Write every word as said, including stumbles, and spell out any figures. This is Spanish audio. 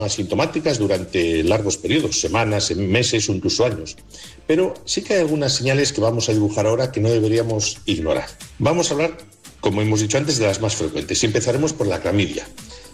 asintomáticas durante largos periodos, semanas, meses o incluso años. Pero sí que hay algunas señales que vamos a dibujar ahora que no deberíamos ignorar. Vamos a hablar, como hemos dicho antes, de las más frecuentes y empezaremos por la clamidia.